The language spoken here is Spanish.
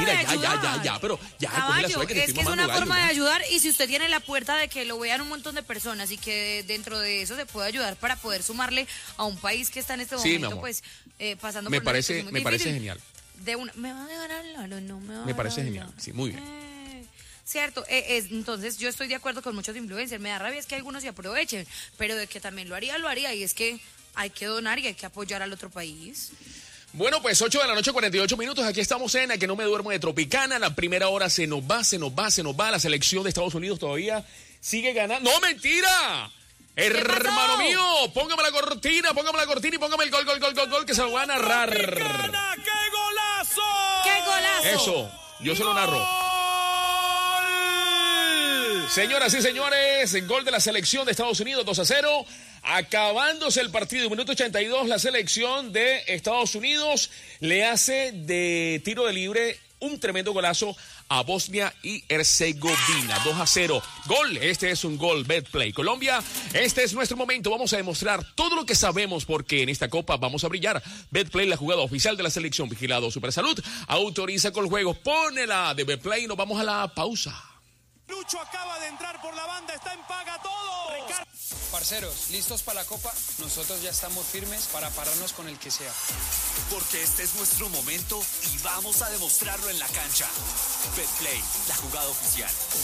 mentira, ya, pero ya, coge la Caballo, suerte que es te que estoy es una mamando forma de gallo, ayudar y si usted tiene la puerta de que lo vean un montón de personas y que dentro de eso se puede ayudar para poder sumarle a un país que está en este Sí, mi momento, amor. pues, pasando Me por una parece, situación muy me parece difícil. genial. ¿Me va a dejar hablar o no me va a Me dejar parece hablar? genial, sí, muy bien. Cierto, entonces yo estoy de acuerdo con muchos influencers, me da rabia es que algunos se aprovechen, pero de que también lo haría, y es que hay que donar y hay que apoyar al otro país. Bueno, pues 8 de la noche, 48 minutos. Aquí estamos en A Que No Me Duermo de Tropicana. La primera hora se nos va. La selección de Estados Unidos todavía sigue ganando. ¡No, mentira! Hermano mío, póngame la cortina y póngame el gol, que se lo voy a narrar. ¡Tropicana, qué golazo! ¡Qué golazo! Eso, yo se lo narro. ¡Gol! Señoras y señores, gol de la selección de Estados Unidos, 2-0. Acabándose el partido, minuto 82, la selección de Estados Unidos le hace de tiro de libre un tremendo golazo a Bosnia y Herzegovina, 2-0. Gol, este es un gol, Betplay. Colombia, este es nuestro momento, vamos a demostrar todo lo que sabemos porque en esta copa vamos a brillar. Betplay, la jugada oficial de la selección, vigilado Supersalud, autoriza con el juego, pónela de Betplay y nos vamos a la pausa. Lucho acaba de entrar por la banda, está en paga todo. Parceros, ¿listos para la copa? Nosotros ya estamos firmes para pararnos con el que sea. Porque este es nuestro momento y vamos a demostrarlo en la cancha. Betplay, la jugada oficial.